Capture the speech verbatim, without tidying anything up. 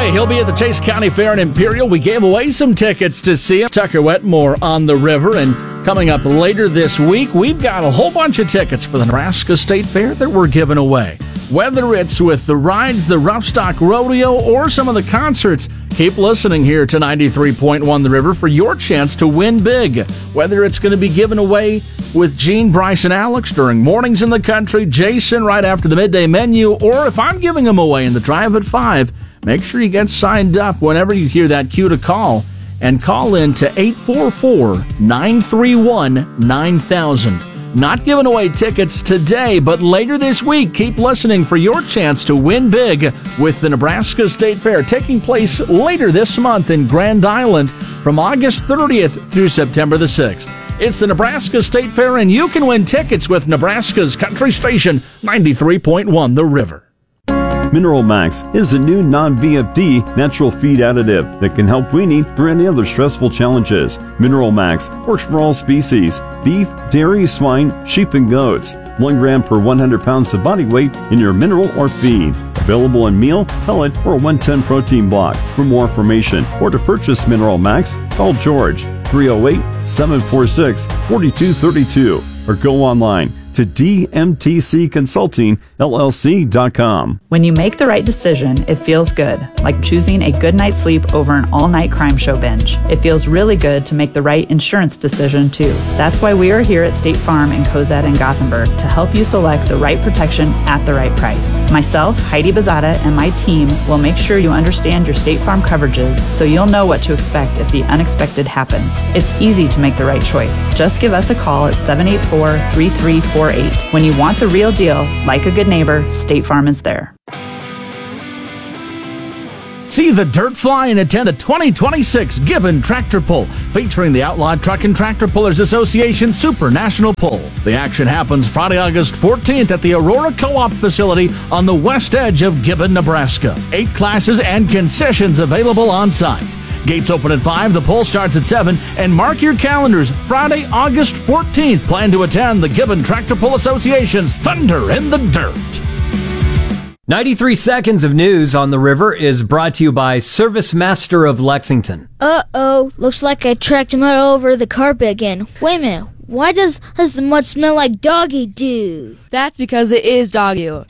Hey, he'll be at the Chase County Fair in Imperial. We gave away some tickets to see him. Tucker Wetmore on the river. And coming up later this week, we've got a whole bunch of tickets for the Nebraska State Fair that we're giving away. Whether it's with the rides, the Rough Stock Rodeo, or some of the concerts, keep listening here to ninety-three point one The River for your chance to win big. Whether it's going to be given away with Gene, Bryce, and Alex during Mornings in the Country, Jason right after the midday menu, or if I'm giving them away in the Drive at five, make sure you get signed up whenever you hear that cue to call, and call in to eight four four, nine three one, nine thousand. Not giving away tickets today, but later this week, keep listening for your chance to win big with the Nebraska State Fair taking place later this month in Grand Island from August thirtieth through September the sixth. It's the Nebraska State Fair, and you can win tickets with Nebraska's country station, ninety-three point one The River. Mineral Max is a new non-V F D natural feed additive that can help weaning or any other stressful challenges. Mineral Max works for all species: beef, dairy, swine, sheep, and goats. One gram per one hundred pounds of body weight in your mineral or feed. Available in meal, pellet, or one ten protein block. For more information or to purchase Mineral Max, call George three oh eight, seven four six, four two three two or go online to d m t c consulting l l c dot com. When you make the right decision, it feels good, like choosing a good night's sleep over an all-night crime show binge. It feels really good to make the right insurance decision, too. That's why we are here at State Farm in Cozad and Gothenburg to help you select the right protection at the right price. Myself, Heidi Bazada, and my team will make sure you understand your State Farm coverages so you'll know what to expect if the unexpected happens. It's easy to make the right choice. Just give us a call at seven eight four, three three four eight. When you want the real deal, like a good neighbor, State Farm is there. See the dirt fly and attend the twenty twenty-six Gibbon Tractor Pull, featuring the Outlawed Truck and Tractor Pullers Association Super National Pull. The action happens Friday, August fourteenth at the Aurora Co-op facility on the west edge of Gibbon, Nebraska. Eight classes and concessions available on site. Gates open at five, the poll starts at seven, and mark your calendars. Friday, August fourteenth, plan to attend the Gibbon Tractor Pull Association's Thunder in the Dirt. ninety-three seconds of news on the river is brought to you by Service Master of Lexington. Uh-oh, looks like I tracked mud all over the carpet again. Wait a minute, why does, does the mud smell like doggy do? That's because it is doggy.